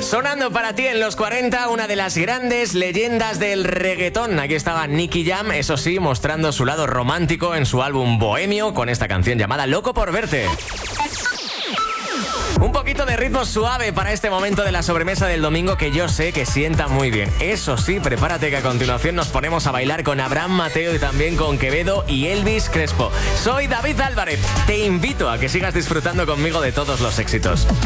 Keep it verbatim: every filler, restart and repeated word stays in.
Sonando para ti en los cuarenta, una de las grandes leyendas del reggaetón. Aquí estaba Nicky Jam, eso sí, mostrando su lado romántico en su álbum Bohemio con esta canción llamada Loco por verte. Un poquito de ritmo suave para este momento de la sobremesa del domingo que yo sé que sienta muy bien. Eso sí, prepárate que a continuación nos ponemos a bailar con Abraham Mateo y también con Quevedo y Elvis Crespo. Soy David Álvarez. Te invito a que sigas disfrutando conmigo de todos los éxitos.